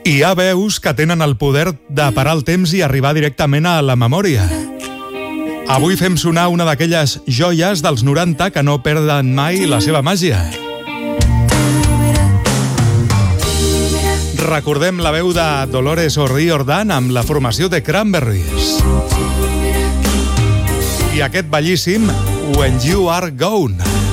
Hi ha veus que tenen el poder de parar el temps i arribar directament a la memòria. Avui fem sonar una d'aquelles joies dels 90 que no perden mai la seva màgia. Recordem la veu de Dolores O'Riordan amb la formació de Cranberries. I aquest bellíssim When You Are Gone.